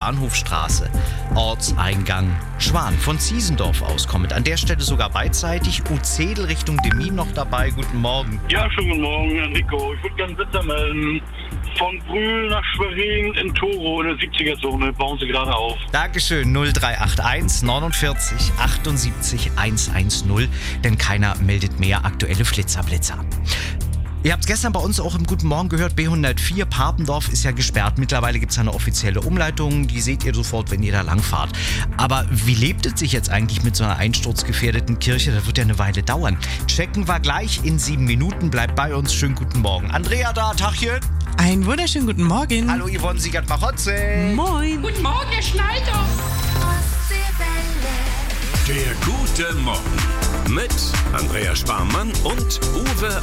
Bahnhofstraße, Ortseingang Schwan von Ziesendorf aus kommend. An der Stelle sogar beidseitig. Uzedel Richtung Demmin noch dabei. Guten Morgen. Ja, schönen guten Morgen, Enrico. Ich würde gerne Blitzer melden. Von Brühl nach Schwerin in Toro in der 70er-Zone. Bauen Sie gerade auf. Dankeschön. 0381 49 78 110. Denn keiner meldet mehr aktuelle Flitzer. Ihr habt es gestern bei uns auch im Guten Morgen gehört, B104 Papendorf ist ja gesperrt. Mittlerweile gibt es eine offizielle Umleitung, die seht ihr sofort, wenn ihr da langfahrt. Aber wie lebt es sich jetzt eigentlich mit so einer einsturzgefährdeten Kirche? Das wird ja eine Weile dauern. Checken wir gleich in 7 Minuten. Bleibt bei uns. Schönen guten Morgen. Andrea da, Tachchen. Einen wunderschönen guten Morgen. Hallo Yvonne Siegert-Machotze. Moin. Guten Morgen, Herr Schneider. Der gute Morgen mit Andrea Sparmann und Uwe